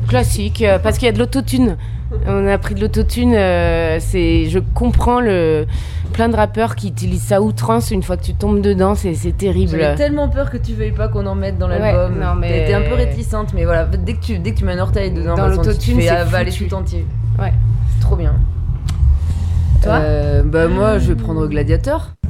Classique, parce qu'il y a de l'autotune. On a pris de l'autotune. Je comprends plein de rappeurs qui utilisent ça à outrance. Une fois que tu tombes dedans, c'est terrible. J'avais tellement peur que tu veuilles pas qu'on en mette dans l'album. Ouais, t'étais un peu réticente, mais voilà, dès que tu mets un orteil dedans, dans l'autotune, tu fais c'est avaler foutu. tout entier. Ouais. C'est trop bien. Toi moi, je vais prendre Gladiator.